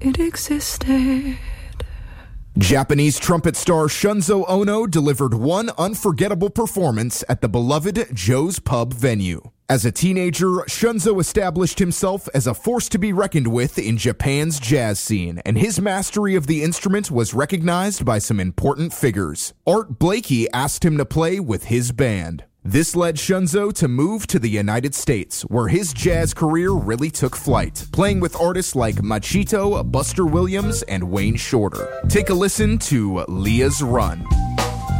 it existed. Japanese trumpet star Shunzo Ono delivered one unforgettable performance at the beloved Joe's Pub venue. As a teenager, Shunzo established himself as a force to be reckoned with in Japan's jazz scene, and his mastery of the instrument was recognized by some important figures. Art Blakey asked him to play with his band. This led Shunzo to move to the United States, where his jazz career really took flight, playing with artists like Machito, Buster Williams, and Wayne Shorter. Take a listen to Leah's Run.